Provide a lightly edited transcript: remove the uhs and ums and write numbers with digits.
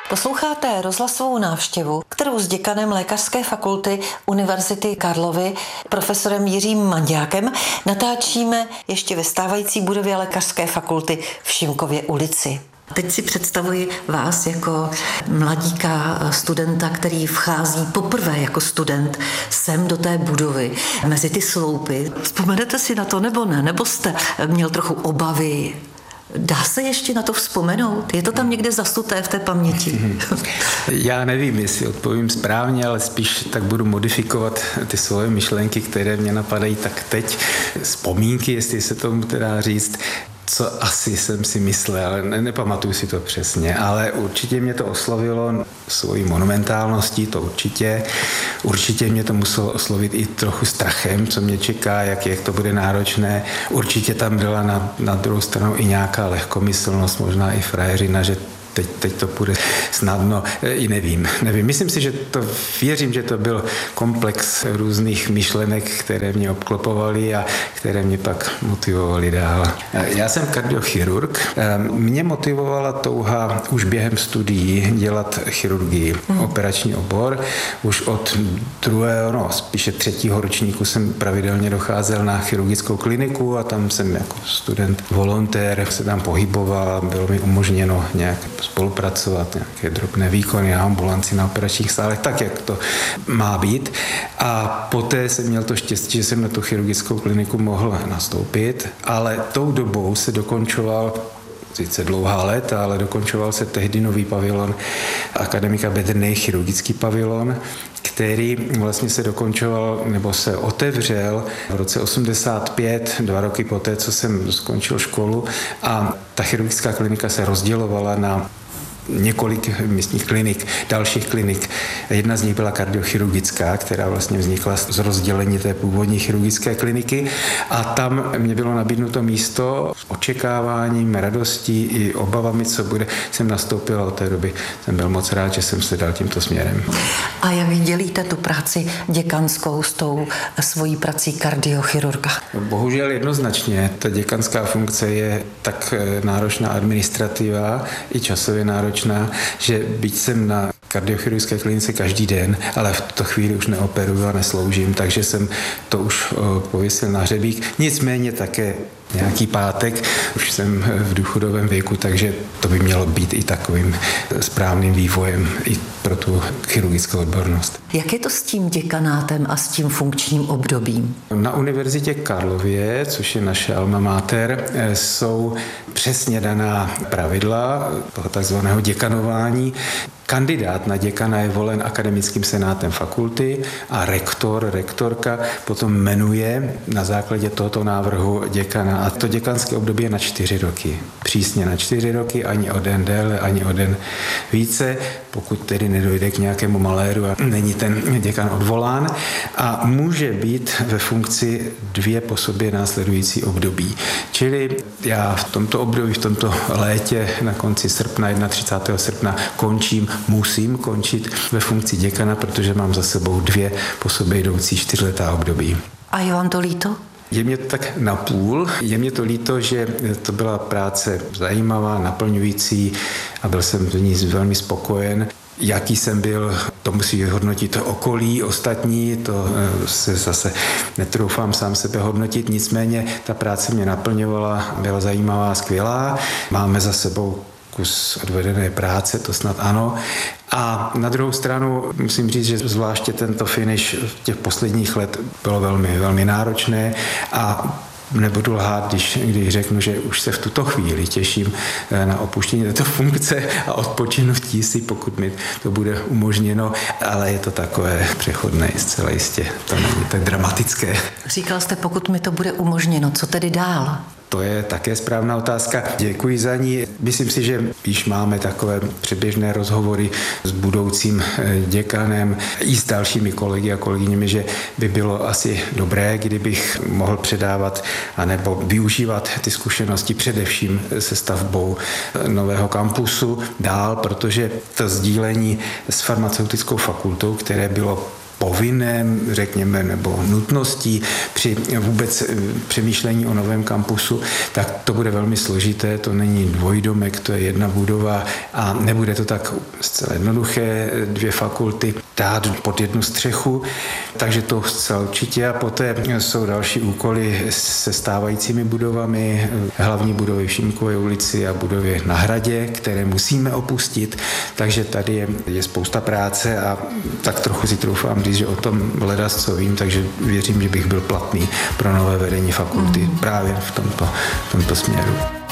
Posloucháte rozhlasovou návštěvu, kterou s děkanem Lékařské fakulty Univerzity Karlovy, profesorem Jiřím Manďákem, natáčíme ještě ve stávající budově Lékařské fakulty v Šimkově ulici. Teď si představuji vás jako mladíka, studenta, který vchází poprvé jako student sem do té budovy, mezi ty sloupy. Vzpomenete si na to nebo ne? Nebo jste měl trochu obavy? Dá se ještě na to vzpomenout? Je to tam někde zasuté v té paměti? Já nevím, jestli odpovím správně, ale spíš tak budu modifikovat ty svoje myšlenky, které mě napadají tak teď. Vzpomínky, jestli se tomu teda říct, co asi jsem si myslel, ale nepamatuju si to přesně, ale určitě mě to oslovilo svojí monumentálností, to určitě. Určitě mě to muselo oslovit i trochu strachem, co mě čeká, jak to bude náročné. Určitě tam byla na druhou stranu i nějaká lehkomyslnost, možná i frajeřina, že teď to půjde snadno, i nevím. Myslím si, věřím, že to byl komplex různých myšlenek, které mě obklopovaly a které mě pak motivovaly dál. Já jsem kardiochirurg. Mě motivovala touha už během studií dělat chirurgii, operační obor. Už od spíše třetího ročníku jsem pravidelně docházel na chirurgickou kliniku a tam jsem jako student volontér se tam pohyboval, bylo mi umožněno nějak spolupracovat, nějaké drobné výkony na ambulanci, na operačních sálech, tak, jak to má být. A poté jsem měl to štěstí, že jsem na tu chirurgickou kliniku mohl nastoupit, ale tou dobou se dokončoval sice dlouhá léta, ale dokončoval se tehdy nový pavilon akademika Bedrnej, chirurgický pavilon, který vlastně se dokončoval nebo se otevřel v roce 85, 2 roky poté, co jsem skončil školu, a ta chirurgická klinika se rozdělovala na několik místních klinik, dalších klinik. Jedna z nich byla kardiochirurgická, která vlastně vznikla z rozdělení té původní chirurgické kliniky, a tam mě bylo nabídnuto místo s očekáváním, radostí i obavami, co bude. Jsem nastoupil a od té doby jsem byl moc rád, že jsem se dal tímto směrem. A jak dělíte tu práci děkanskou s tou svojí prací kardiochirurga? Bohužel jednoznačně. Ta děkanská funkce je tak náročná administrativa i časově náročná, že byť jsem na kardiochirurgické klinice každý den, ale v tuto chvíli už neoperuju a nesloužím, takže jsem to už pověsil na hřebík. Nicméně také nějaký pátek, už jsem v důchodovém věku, takže to by mělo být i takovým správným vývojem i pro tu chirurgickou odbornost. Jak je to s tím děkanátem a s tím funkčním obdobím? Na Univerzitě Karlově, což je naše alma mater, jsou přesně daná pravidla toho takzvaného děkanování. Kandidát na děkana je volen akademickým senátem fakulty a rektorka potom jmenuje na základě tohoto návrhu děkana. A to děkanské období je na 4 roky. Přísně na 4 roky, ani o den déle, ani o den více, pokud tedy nedojde k nějakému maléru a není ten děkan odvolán. A může být ve funkci 2 po sobě následující období. Čili já v tomto období, v tomto létě na konci srpna, 31. srpna musím končit ve funkci děkana, protože mám za sebou 2 po sobě jdoucí 4letá období. A je vám to líto? Je mě to tak napůl. Je mě to líto, že to byla práce zajímavá, naplňující a byl jsem do ní velmi spokojen. Jaký jsem byl, to musí hodnotit to okolí, ostatní, to se zase netroufám sám sebe hodnotit, nicméně ta práce mě naplňovala, byla zajímavá, skvělá. Máme za sebou kus odvedené práce, to snad ano. A na druhou stranu musím říct, že zvláště tento finish těch posledních let bylo velmi, velmi náročné a nebudu lhát, když řeknu, že už se v tuto chvíli těším na opuštění této funkce a odpočinutí si, pokud mi to bude umožněno, ale je to takové přechodné, zcela jistě, to není tak dramatické. Říkal jste, pokud mi to bude umožněno, co tedy dál? To je také správná otázka. Děkuji za ní. Myslím si, že již máme takové předběžné rozhovory s budoucím děkanem i s dalšími kolegy a kolegyněmi, že by bylo asi dobré, kdybych mohl předávat anebo využívat ty zkušenosti především se stavbou nového kampusu dál, protože to sdílení s farmaceutickou fakultou, které bylo povinném, řekněme, nebo nutností při vůbec přemýšlení o novém kampusu, tak to bude velmi složité, to není dvojdomek, to je jedna budova a nebude to tak zcela jednoduché, 2 fakulty dát pod jednu střechu, takže to zcela určitě a poté jsou další úkoly se stávajícími budovami, hlavní budovy v Šimkové ulici a budovy na Hradě, které musíme opustit, takže tady je spousta práce a tak trochu si troufám říct, že o tom hledat, co vím, takže věřím, že bych byl platný pro nové vedení fakulty právě v tomto směru.